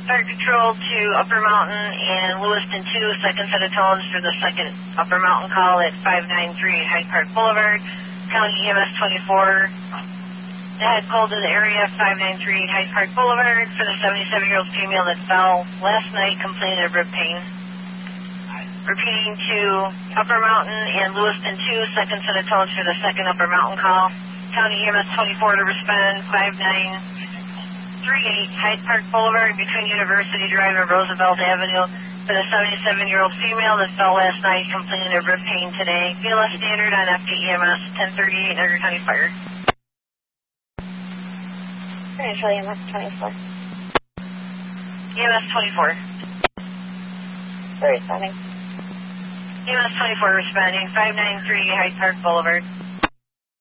Fire Control to Upper Mountain and Lewiston 2, second set of tones for the second Upper Mountain call at 593 Hyde Park Boulevard. County EMS 24. That had called to the area 593 Hyde Park Boulevard for the 77-year-old female that fell last night complaining of rib pain. Repeating to Upper Mountain and Lewiston 2, second set of tones for the second Upper Mountain call. County EMS 24 to respond 5938 Hyde Park Boulevard between University Drive and Roosevelt Avenue for the 77-year-old female that fell last night complaining of rib pain today. BLS standard on FDEMS 1038 Niagara County Fire. Financial EMS 24. EMS 24. They're responding. EMS 24 responding 593 Hyde Park Boulevard.